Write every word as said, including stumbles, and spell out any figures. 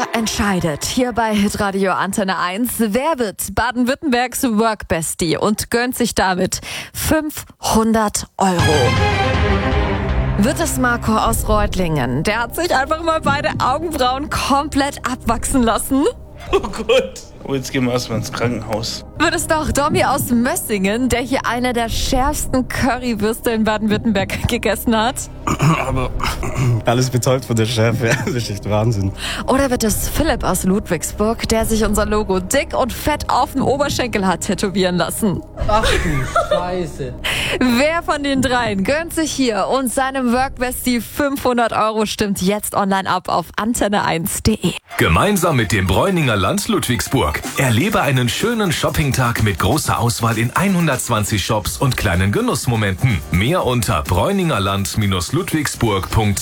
Ihr entscheidet hier bei Hitradio Antenne eins, wer wird Baden-Württembergs Workbestie und gönnt sich damit fünfhundert Euro. Wird es Marco aus Reutlingen? Der hat sich einfach mal beide Augenbrauen komplett abwachsen lassen. Oh Gott. Oh, jetzt gehen wir erstmal ins Krankenhaus. Wird es doch Domi aus Mössingen, der hier eine der schärfsten Currywürste in Baden-Württemberg gegessen hat? Aber alles betäubt von der Schärfe, das ist echt Wahnsinn. Oder wird es Philipp aus Ludwigsburg, der sich unser Logo dick und fett auf dem Oberschenkel hat tätowieren lassen? Ach du Scheiße. Wer von den dreien gönnt sich hier und seinem Workbestie fünfhundert Euro? Stimmt jetzt online ab auf antenne eins punkt de. Gemeinsam mit dem Bräuninger Land Ludwigsburg. Erlebe einen schönen Shoppingtag mit großer Auswahl in hundertzwanzig Shops und kleinen Genussmomenten. Mehr unter bräuningerland Ludwigsburg punkt